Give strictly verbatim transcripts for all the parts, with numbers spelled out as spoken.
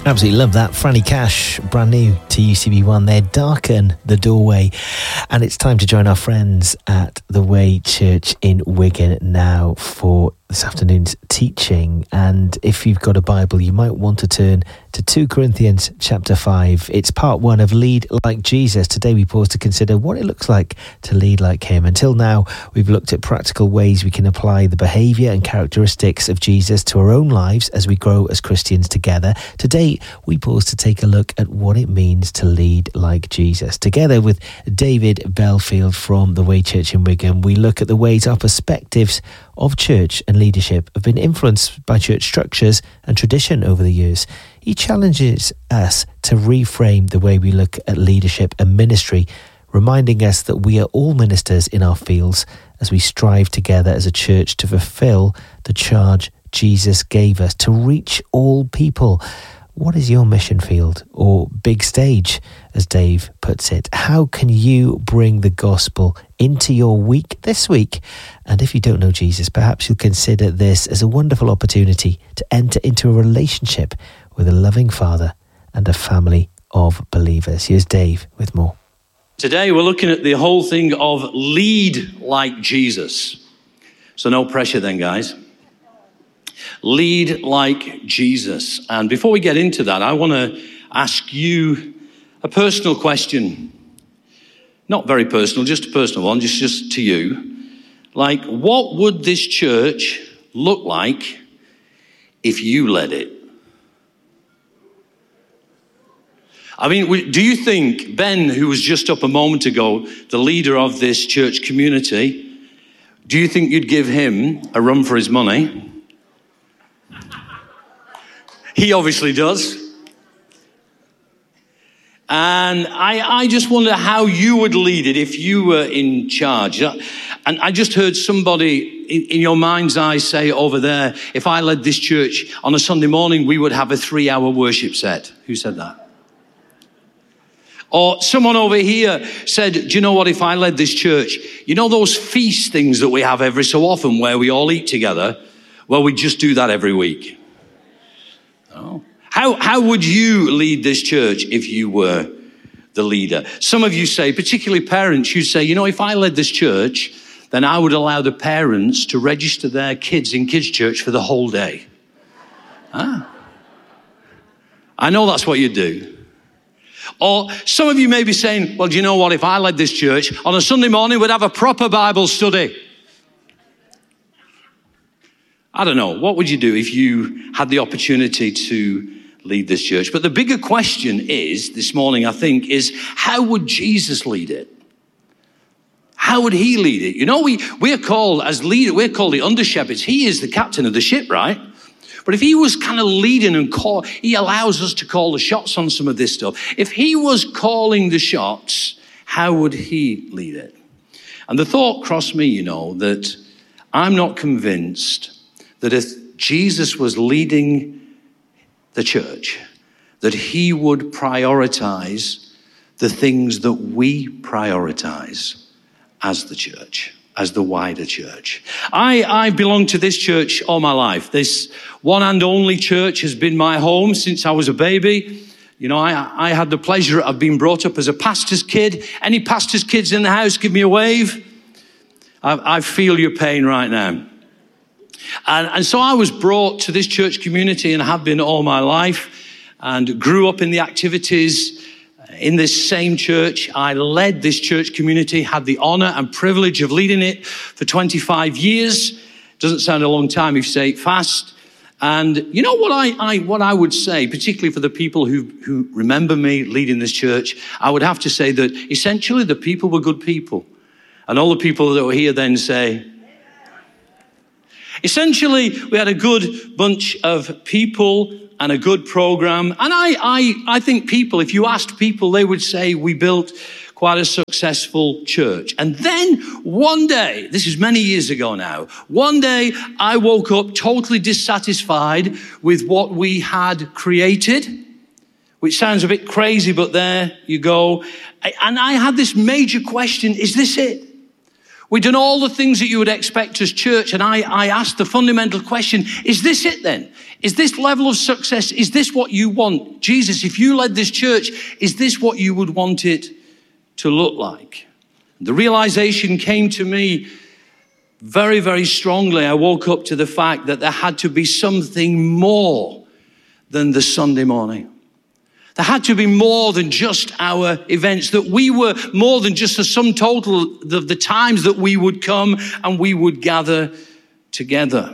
Absolutely love that. Franny Cash, brand new to U C B one there, Darken the Doorway. And it's time to join our friends at The Way Church in Wigan now for this afternoon's teaching. And if you've got a Bible, you might want to turn to two Corinthians chapter five. It's part one of Lead Like Jesus. Today we pause to consider what it looks like to lead like him. Until now, we've looked at practical ways we can apply the behaviour and characteristics of Jesus to our own lives as we grow as Christians together. Today, we pause to take a look at what it means to lead like Jesus. Together with David Belfield from The Way Church in Wigan, we look at the ways our perspectives of church and leadership have been influenced by church structures and tradition over the years. He challenges us to reframe the way we look at leadership and ministry, reminding us that we are all ministers in our fields as we strive together as a church to fulfill the charge Jesus gave us to reach all people. What is your mission field, or big stage, as Dave puts it? How can you bring the gospel into your week this week? And if you don't know Jesus, perhaps you'll consider this as a wonderful opportunity to enter into a relationship with a loving Father and a family of believers. Here's Dave with more. Today we're looking at the whole thing of lead like Jesus. So no pressure then, guys. Lead like Jesus. And before we get into that, I want to ask you a personal question. Not very personal, just a personal one, just, just to you. Like, what would this church look like if you led it? I mean, do you think Ben, who was just up a moment ago, the leader of this church community, do you think you'd give him a run for his money? He obviously does. And I, I just wonder how you would lead it if you were in charge. And I just heard somebody in, in your mind's eye say over there, if I led this church on a Sunday morning, we would have a three-hour worship set. Who said that? Or someone over here said, do you know what, if I led this church, you know those feast things that we have every so often where we all eat together? Well, we just do that every week. Oh. How, how would you lead this church if you were the leader? Some of you say, particularly parents, you say, you know, if I led this church, then I would allow the parents to register their kids in kids' church for the whole day. Ah. I know that's what you do. Or some of you may be saying, well, do you know what? If I led this church, on a Sunday morning, we'd have a proper Bible study. I don't know. What would you do if you had the opportunity to lead this church? But the bigger question is, this morning, I think, is how would Jesus lead it? How would he lead it? You know, we, we're called as leader, we're called the under shepherds. He is the captain of the ship, right? But if he was kind of leading and call, he allows us to call the shots on some of this stuff. If he was calling the shots, how would he lead it? And the thought crossed me, you know, that I'm not convinced that if Jesus was leading the church, that he would prioritize the things that we prioritize as the church, as the wider church. I, I belong to this church all my life. This one and only church has been my home since I was a baby. You know, I, I had the pleasure of being brought up as a pastor's kid. Any pastor's kids in the house, give me a wave. I, I feel your pain right now. And, and so I was brought to this church community and have been all my life and grew up in the activities in this same church. I led this church community, had the honor and privilege of leading it for twenty-five years. Doesn't sound a long time if you say it fast. And you know what I, I what I would say, particularly for the people who, who remember me leading this church, I would have to say that essentially the people were good people. And all the people that were here then say, essentially, we had a good bunch of people and a good program. And I, I, I think people, if you asked people, they would say we built quite a successful church. And then one day, this is many years ago now, one day I woke up totally dissatisfied with what we had created, which sounds a bit crazy, but there you go. And I had this major question, is this it? We've done all the things that you would expect as church. And I, I asked the fundamental question, is this it then? Is this level of success, is this what you want? Jesus, if you led this church, is this what you would want it to look like? The realization came to me very, very strongly. I woke up to the fact that there had to be something more than the Sunday morning. There had to be more than just our events, that we were more than just the sum total of the times that we would come and we would gather together.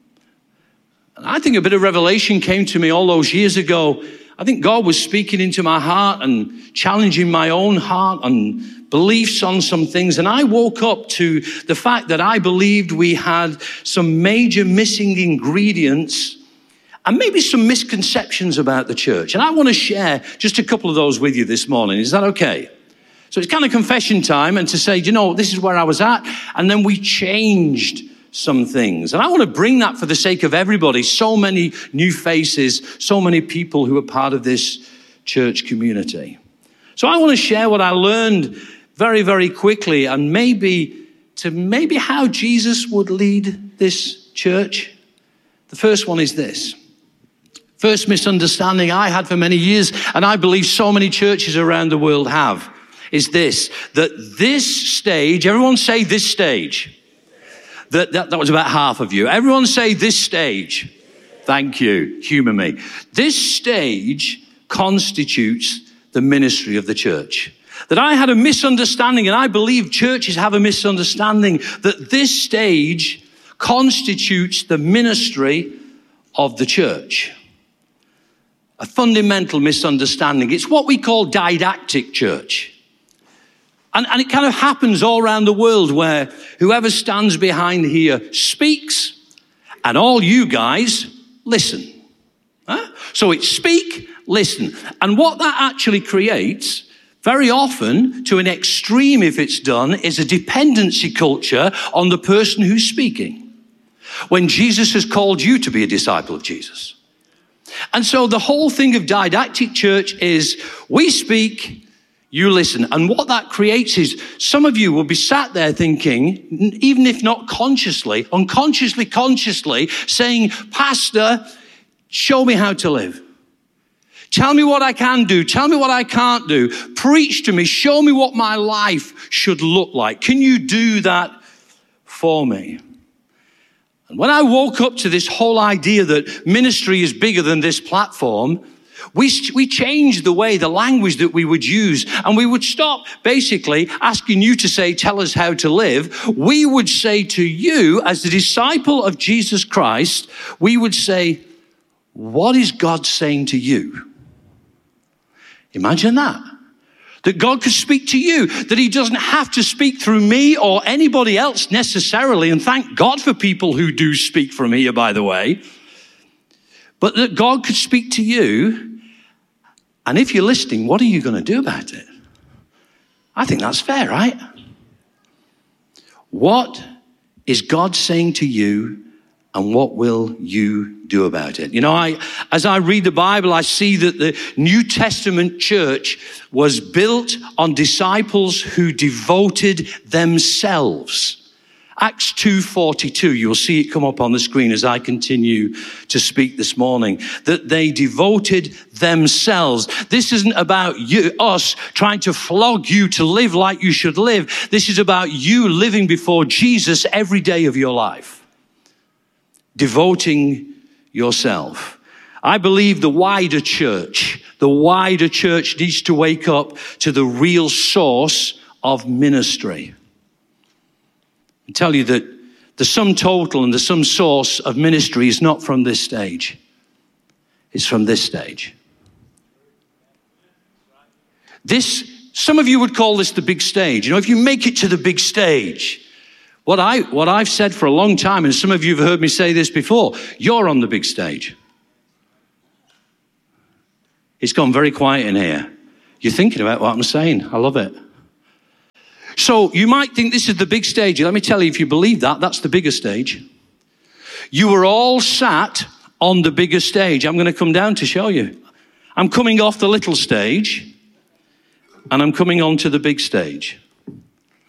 And I think a bit of revelation came to me all those years ago. I think God was speaking into my heart and challenging my own heart and beliefs on some things. And I woke up to the fact that I believed we had some major missing ingredients and maybe some misconceptions about the church. And I want to share just a couple of those with you this morning. Is that okay? So it's kind of confession time, and to say, you know, this is where I was at, and then we changed some things. And I want to bring that for the sake of everybody. So many new faces, so many people who are part of this church community. So I want to share what I learned very, very quickly, and maybe to maybe how Jesus would lead this church. The first one is this. First misunderstanding I had for many years, and I believe so many churches around the world have, is this, that this stage, everyone say this stage. That, that, that was about half of you. Everyone say this stage. Thank you. Humor me. This stage constitutes the ministry of the church. That I had a misunderstanding, and I believe churches have a misunderstanding, that this stage constitutes the ministry of the church. A fundamental misunderstanding. It's what we call didactic church. And, and it kind of happens all around the world, where whoever stands behind here speaks and all you guys listen. Huh? So it's speak, listen. And what that actually creates, very often to an extreme if it's done, is a dependency culture on the person who's speaking, when Jesus has called you to be a disciple of Jesus. And so the whole thing of didactic church is we speak, you listen. And what that creates is some of you will be sat there thinking, even if not consciously, unconsciously, consciously, saying, Pastor, show me how to live. Tell me what I can do. Tell me what I can't do. Preach to me. Show me what my life should look like. Can you do that for me? And when I woke up to this whole idea that ministry is bigger than this platform, we, we changed the way, the language that we would use, and we would stop basically asking you to say, tell us how to live. We would say to you, as the disciple of Jesus Christ, we would say, what is God saying to you? Imagine that. That God could speak to you, that he doesn't have to speak through me or anybody else necessarily. And thank God for people who do speak from here, by the way. But that God could speak to you. And if you're listening, what are you going to do about it? I think that's fair, right? What is God saying to you, and what will you do about it? You know, I, as I read the Bible, I see that the New Testament church was built on disciples who devoted themselves. Acts two forty-two, you'll see it come up on the screen as I continue to speak this morning, that they devoted themselves. This isn't about you, us trying to flog you to live like you should live. This is about you living before Jesus every day of your life. Devoting yourself. I believe the wider church, the wider church needs to wake up to the real source of ministry. I tell you that the sum total and the sum source of ministry is not from this stage. It's from this stage. This, some of you would call this the big stage. You know, if you make it to the big stage, What, I, what I've said for a long time, and some of you have heard me say this before, you're on the big stage. It's gone very quiet in here. You're thinking about what I'm saying. I love it. So you might think this is the big stage. Let me tell you, if you believe that, that's the bigger stage. You were all sat on the bigger stage. I'm going to come down to show you. I'm coming off the little stage, and I'm coming on to the big stage.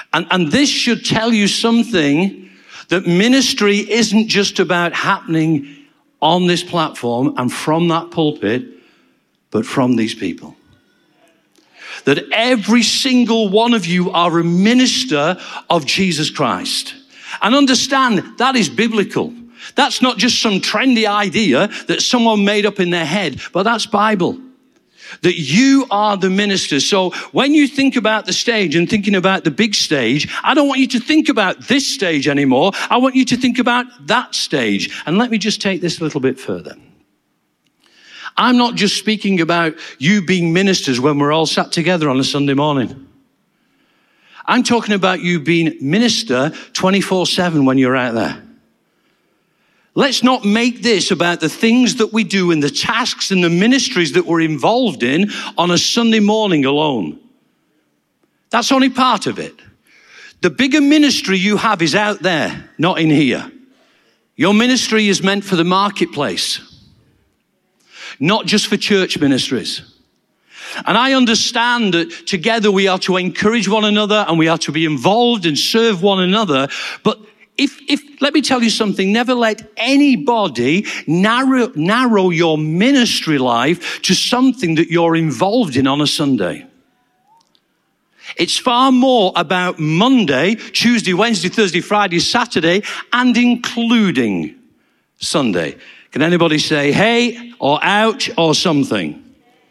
And, and this should tell you something, that ministry isn't just about happening on this platform and from that pulpit, but from these people. That every single one of you are a minister of Jesus Christ. And understand, that is biblical. That's not just some trendy idea that someone made up in their head, but that's Bible. That you are the ministers. So when you think about the stage and thinking about the big stage, I don't want you to think about this stage anymore. I want you to think about that stage. And let me just take this a little bit further. I'm not just speaking about you being ministers when we're all sat together on a Sunday morning. I'm talking about you being minister twenty-four seven when you're out there. Let's not make this about the things that we do and the tasks and the ministries that we're involved in on a Sunday morning alone. That's only part of it. The bigger ministry you have is out there, not in here. Your ministry is meant for the marketplace, not just for church ministries. And I understand that together we are to encourage one another and we are to be involved and serve one another, but If, if, let me tell you something, never let anybody narrow, narrow your ministry life to something that you're involved in on a Sunday. It's far more about Monday, Tuesday, Wednesday, Thursday, Friday, Saturday, and including Sunday. Can anybody say hey or ouch or something?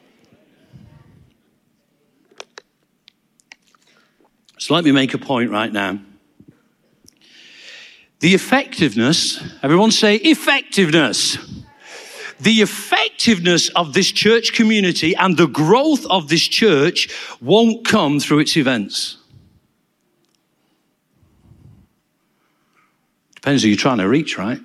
So let me make a point right now. The effectiveness, everyone say effectiveness. The effectiveness of this church community and the growth of this church won't come through its events. Depends who you're trying to reach, right?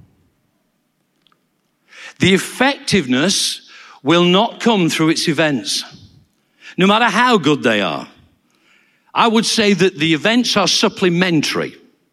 The effectiveness will not come through its events, no matter how good they are. I would say that the events are supplementary.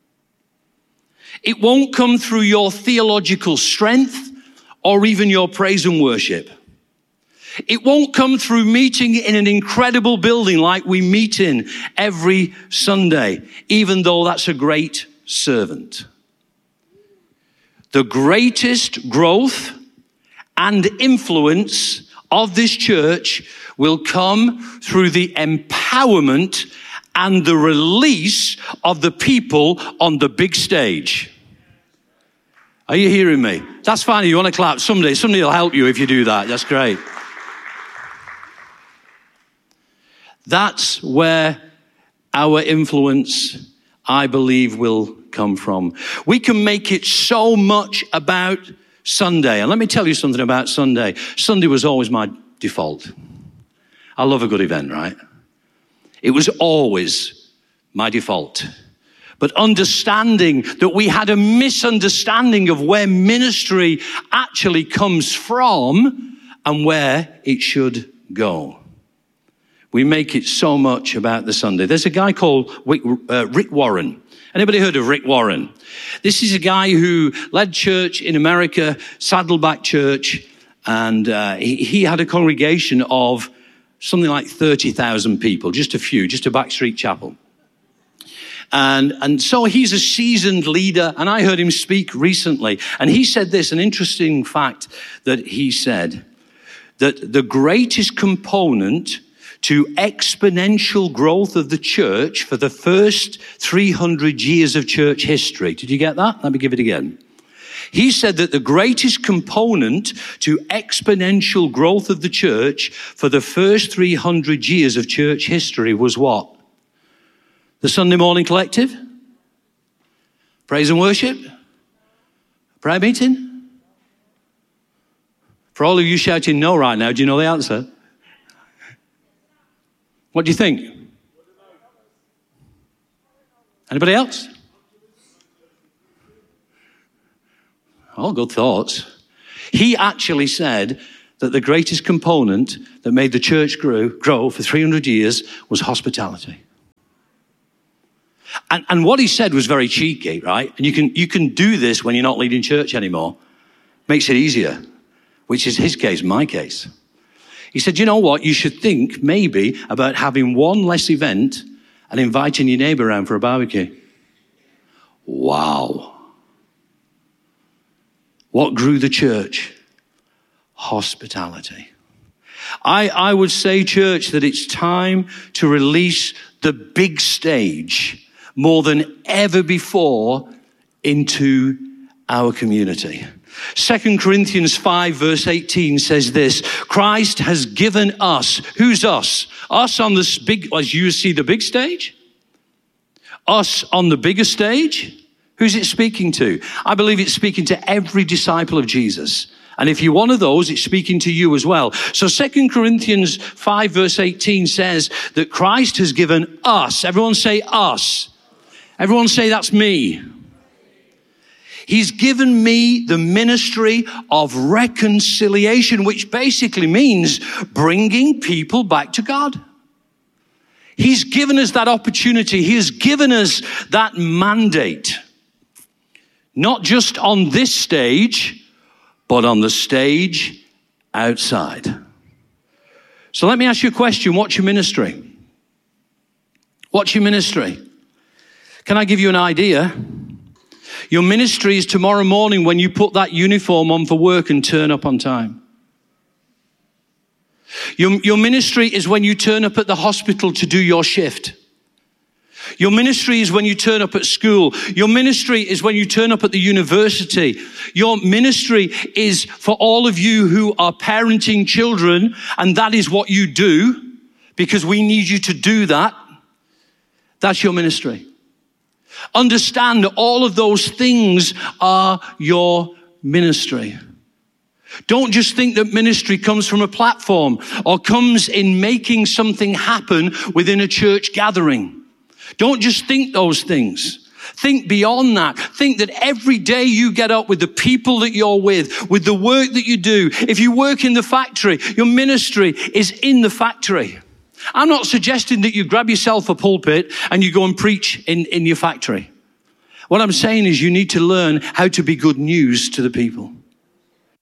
It won't come through your theological strength or even your praise and worship. It won't come through meeting in an incredible building like we meet in every Sunday, even though that's a great servant. The greatest growth and influence of this church will come through the empowerment and the release of the people on the big stage. Are you hearing me? That's fine. You want to clap? Somebody, somebody will help you if you do that. That's great. That's where our influence, I believe, will come from. We can make it so much about Sunday. And let me tell you something about Sunday. Sunday was always my default. I love a good event, right? It was always my default. But understanding that we had a misunderstanding of where ministry actually comes from and where it should go. We make it so much about the Sunday. There's a guy called Rick Warren. Anybody heard of Rick Warren? This is a guy who led church in America, Saddleback Church, and uh, he, he had a congregation of something like thirty thousand people, just a few, just a backstreet chapel. And, and so he's a seasoned leader, and I heard him speak recently, and he said this, an interesting fact that he said, that the greatest component to exponential growth of the church for the first three hundred years of church history. Did you get that? Let me give it again. He said that the greatest component to exponential growth of the church for the first three hundred years of church history was what? The Sunday morning collective? Praise and worship? Prayer meeting? For all of you shouting no right now, do you know the answer? What do you think? Anybody else? All good thoughts. He actually said that the greatest component that made the church grow, grow for three hundred years was hospitality. And, and what he said was very cheeky, right? And you can, you can do this when you're not leading church anymore. Makes it easier, which is his case, my case. He said, you know what? You should think maybe about having one less event and inviting your neighbor around for a barbecue. Wow. What grew the church? Hospitality. I, I would say, church, that it's time to release the big stage more than ever before into our community. Second Corinthians five verse eighteen says this: Christ has given us, who's us? Us on this big, as you see the big stage? Us on the bigger stage? Who's it speaking to? I believe it's speaking to every disciple of Jesus. And if you're one of those, it's speaking to you as well. So Second Corinthians five verse eighteen says that Christ has given us, everyone say us. Everyone say that's me. He's given me the ministry of reconciliation, which basically means bringing people back to God. He's given us that opportunity. He has given us that mandate. Not just on this stage, but on the stage outside. So let me ask you a question. What's your ministry? What's your ministry? Can I give you an idea? Your ministry is tomorrow morning when you put that uniform on for work and turn up on time. Your, your ministry is when you turn up at the hospital to do your shift. Your ministry is when you turn up at school. Your ministry is when you turn up at the university. Your ministry is for all of you who are parenting children, and that is what you do because we need you to do that. That's your ministry. Understand that all of those things are your ministry. Don't just think that ministry comes from a platform or comes in making something happen within a church gathering. Don't just think those things. Think beyond that. Think that every day you get up with the people that you're with, with the work that you do. If you work in the factory, your ministry is in the factory. I'm not suggesting that you grab yourself a pulpit and you go and preach in, in your factory. What I'm saying is you need to learn how to be good news to the people.